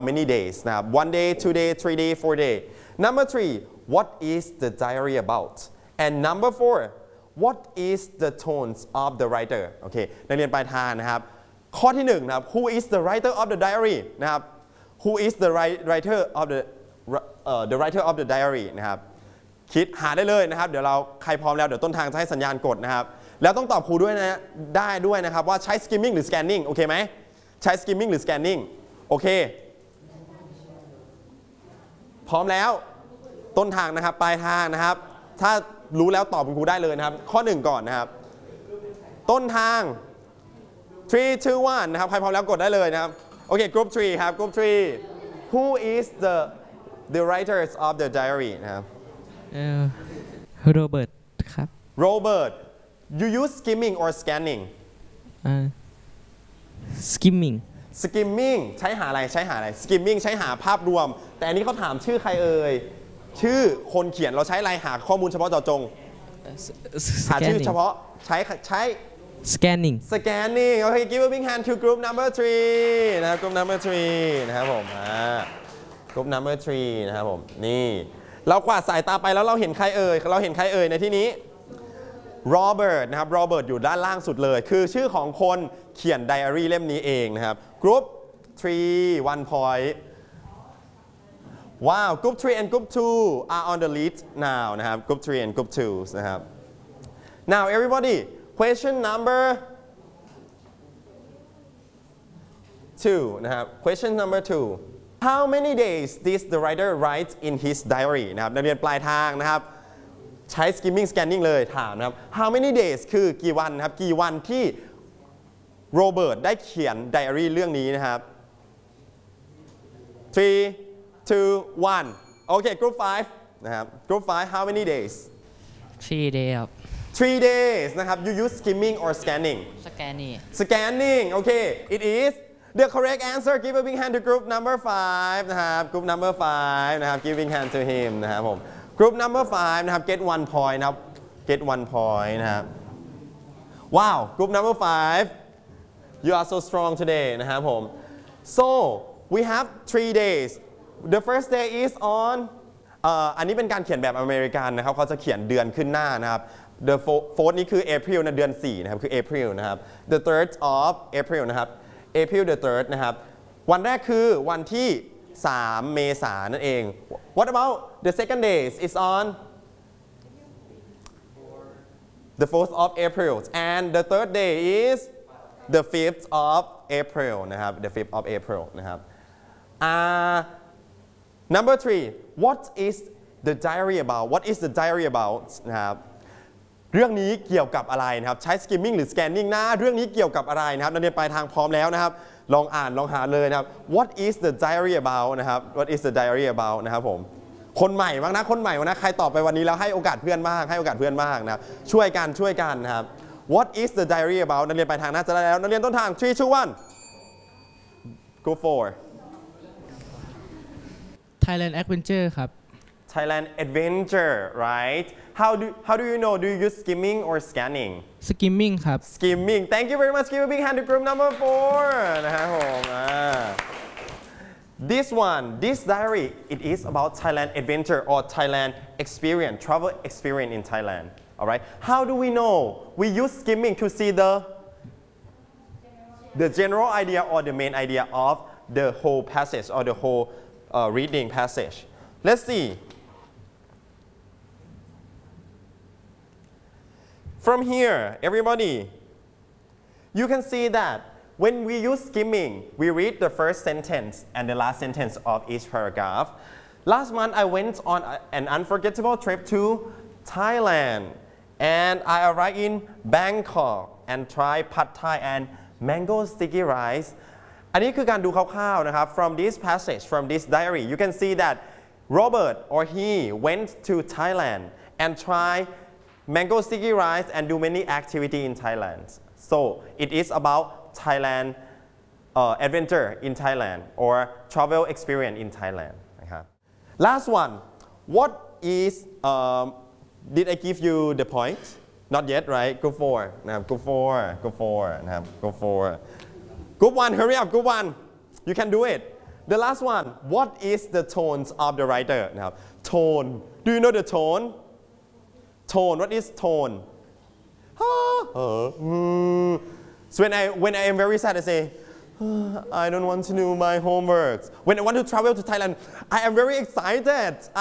many days นะครับ one day 2 day 3 day 4 day number 3 what is the diary about and number 4 what is the tones of the writer โอเคนักเรียนปลายทางนะครับข้อที่1นะครับ who is the writer of the diary นะครับ who is the writer of the writer of the diary นะครับคิดหาได้เลยนะครับเดี๋ยวเราใครพร้อมแล้วเดี๋ยวต้นทางจะให้สัญญาณกดนะครับแล้วต้องตอบครูด้วยนะได้ด้วยนะครับว่าใช้ skimming หรือ scanning โอเคไหมใช้ skimming หรือ scanning โอเคพร้อมแล้วต้นทางนะครับปลายทางนะครับถ้ารู้แล้วตอบคุณครูได้เลยนะครับข้อ1ก่อนนะครับต้นทาง3 2 1นะครับใครพร้อมแล้วกดได้เลยนะครับโอเค group 3ครับ group 3 who is the writers of the diary นะครับโรเบิร์ตครับ Robert you use skimming or scanning skimming skimming ใช้หาอะไร skimming ใช้หาภาพรวมแต่อันนี้เขาถามชื่อใครเอ่ยชื่อคนเขียนเราใช้อะไรหาข้อมูลเฉพาะเจาะจงหาชื่อเฉพาะใช้ scanning โอเค give a big hand to group number 3นะครับ group number 3นะครับผมgroup number 3นะครับผมนี่เรากวาดสายตาไปแล้วเราเห็นใครเอ่ยในที่นี้ Robert นะครับ Robert อยู่ด้านล่างสุดเลยคือชื่อของคนเขียนไดอารี่เล่มนี้เองนะครับ Group 3 1 point ว้าว Group 3 and Group 2 are on the lead now นะครับ Group 3 and Group 2 นะครับ now everybody question number 2นะครับ question number 2 how many days did the writer write in his diary นะครับนักเรียนปลายทางนะครับใช้ skimming scanning เลยถามนะครับ how many days คือกี่วันครับกี่วันที่โรเบิร์ตได้เขียนไดอารี่เรื่องนี้นะครับ3 2 1โอเค group 5นะครับ group 5 how many days 3 days ครับ 3 days นะครับ you use skimming or scanning scanning โอเค it is the correct answer give a big hand to group number 5นะครับ group number 5นะครับ giving hand to him นะครับผมGroup number 5นะครับ get 1 point นะครับ get 1 point นะครับ wow group number 5 you are so strong today นะครับผม so we have 3 days the first day is on อันนี้เป็นการเขียนแบบอเมริกันนะครับเขาจะเขียนเดือนขึ้นหน้านะครับ the fourth นี้คือ April นะเดือน4นะครับคือ April นะครับ the 3rd of April นะครับ April the 3rd นะครับวันแรกคือวันที่3 เมษายนนั่นเอง What about the second days is on the 4th of April and the third day is the 5th of April นะครับ the 5th of April นะครับnumber 3 what is the diary about what is the diary about นะครับเรื่องนี้เกี่ยวกับอะไรนะครับใช้ skimming หรือ scanning นะเรื่องนี้เกี่ยวกับอะไรนะครับนักเรียนปลายทางพร้อมแล้วนะครับลองอ่านลองหาเลยนะครับ What is the diary about นะครับ What is the diary about นะครับผมคนใหม่บ้างนะใครตอบไปวันนี้แล้วให้โอกาสเพื่อนบ้างนะครับช่วยกันนะครับ What is the diary about นักเรียนปลายทางน่าจะได้แล้วนักเรียนต้นทาง3 2 1 go for Thailand Adventure ครับ Thailand Adventure right how do you know do you use skimming or scanning skimming ครับ skimming thank you very much give a big hand to group number 4นะครับผม this diary it is about Thailand adventure or Thailand experience travel experience in Thailand alright how do we know we use skimming to see the general idea or the main idea of the whole passage or the whole reading passage let's see from here everybody you can see that when we use skimming we read the first sentence and the last sentence of each paragraph last month I went on an unforgettable trip to Thailand and I arrived in Bangkok and tried pad Thai and mango sticky rice อันนี้คือการดูคร่าวๆนะครับ from this passage from this diary you can see that Robert or he went to Thailand and tried mango sticky rice and do many activity in Thailand so it is about Thailand adventure in Thailand or travel experience in Thailand นะครับ last one what is did I give you the point not yet right go for นะครับ go for นะครับ go for group 1 hurry up group 1 you can do it the last one what is the tones of the writer นะครับ tone do you know the tone tone what is tone so when I am very sad I say I don't want to do my homework when I want to travel to Thailand I am very excited